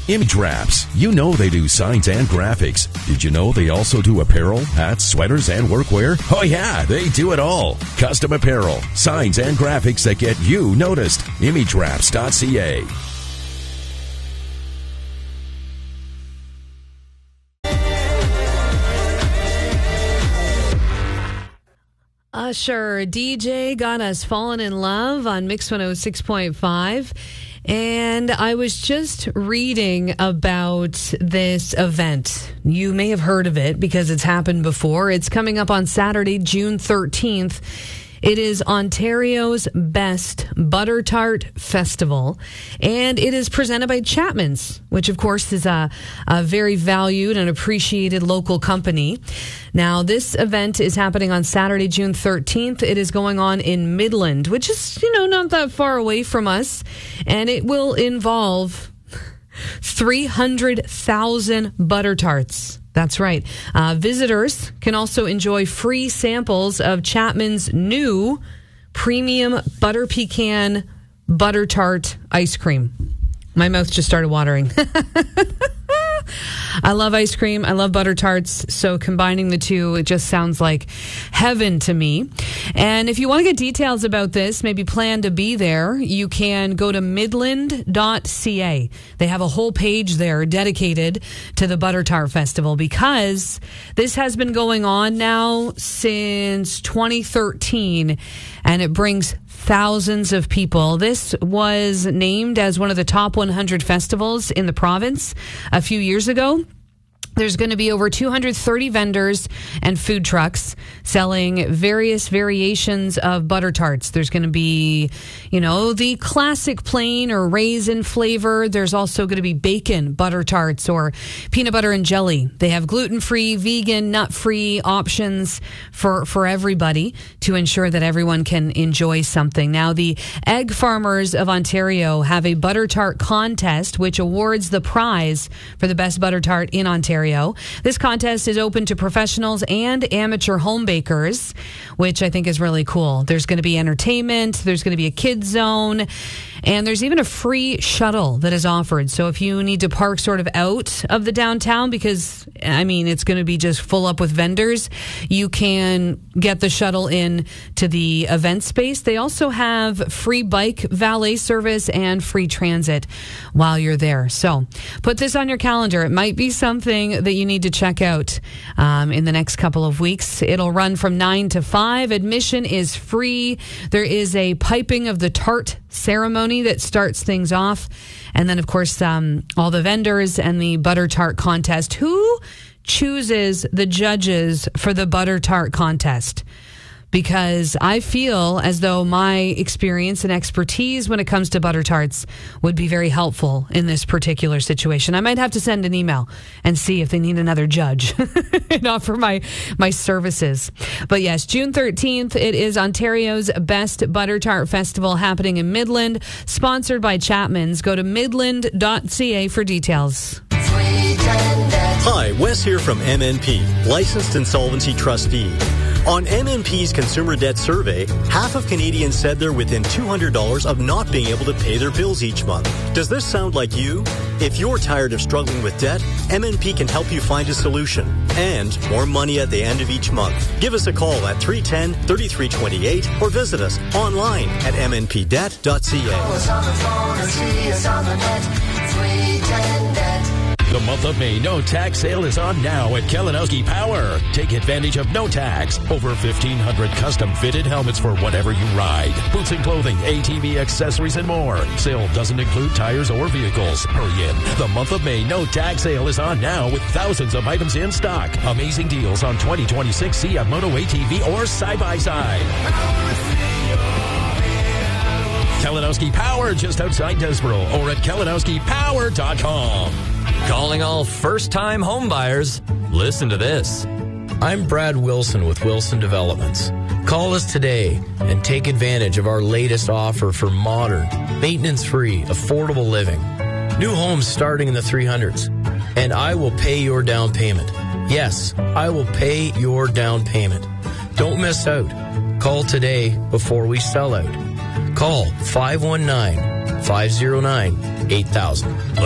Image Wraps. You know they do signs and graphics. Did you know they also do apparel, hats, sweaters, and workwear? Oh yeah, they do it all. Custom apparel, signs, and graphics that get you noticed. ImageWraps.ca. Usher, DJ got us falling in love on Mix 106.5. And I was just reading about this event. You may have heard of it because it's happened before. It's coming up on Saturday, June 13th. It is Ontario's Best Butter Tart Festival, and it is presented by Chapman's, which, of course, is a very valued and appreciated local company. Now, this event is happening on Saturday, June 13th. It is going on in Midland, which is, not that far away from us, and it will involve 300,000 butter tarts. That's right. Visitors can also enjoy free samples of Chapman's new premium butter pecan butter tart ice cream. My mouth just started watering. I love ice cream. I love butter tarts. So combining the two, it just sounds like heaven to me. And if you want to get details about this, maybe plan to be there, you can go to midland.ca. They have a whole page there dedicated to the Butter Tart Festival because this has been going on now since 2013 and it brings thousands of people. This was named as one of the top 100 festivals in the province a few years ago. There's going to be over 230 vendors and food trucks selling various variations of butter tarts. There's going to be, the classic plain or raisin flavor. There's also going to be bacon butter tarts or peanut butter and jelly. They have gluten-free, vegan, nut-free options for everybody to ensure that everyone can enjoy something. Now, the Egg Farmers of Ontario have a butter tart contest, which awards the prize for the best butter tart in Ontario. This contest is open to professionals and amateur home bakers, which I think is really cool. There's going to be entertainment, there's going to be a kids zone, and there's even a free shuttle that is offered. So if you need to park sort of out of the downtown because, it's going to be just full up with vendors, you can get the shuttle in to the event space. They also have free bike valet service and free transit while you're there. So put this on your calendar. It might be something that you need to check out in the next couple of weeks. It'll run from 9 to 5. Admission is free. There is a piping of the tart ceremony that starts things off. And then, of course, all the vendors and the butter tart contest. Who chooses the judges for the butter tart contest? Because I feel as though my experience and expertise when it comes to butter tarts would be very helpful in this particular situation. I might have to send an email and see if they need another judge and offer my services. But yes, June 13th, it is Ontario's Best Butter Tart Festival happening in Midland, sponsored by Chapman's. Go to midland.ca for details. Hi, Wes here from MNP, Licensed Insolvency Trustee. On MNP's Consumer Debt Survey, half of Canadians said they're within $200 of not being able to pay their bills each month. Does this sound like you? If you're tired of struggling with debt, MNP can help you find a solution and more money at the end of each month. Give us a call at 310-3328 or visit us online at mnpdebt.ca. The month of May No Tax sale is on now at Kalinowski Power. Take advantage of no tax. Over 1,500 custom-fitted helmets for whatever you ride. Boots and clothing, ATV accessories, and more. Sale doesn't include tires or vehicles. Hurry in. The month of May No Tax sale is on now with thousands of items in stock. Amazing deals on 2026 Sea Moto ATV or side-by-side. Kalinowski Power just outside Desborough or at kalinowskipower.com. Calling all first-time home buyers. Listen to this. I'm Brad Wilson with Wilson Developments. Call us today and take advantage of our latest offer for modern, maintenance-free, affordable living. New homes starting in the 300s. And I will pay your down payment. Yes, I will pay your down payment. Don't miss out. Call today before we sell out. Call 519-509-8000.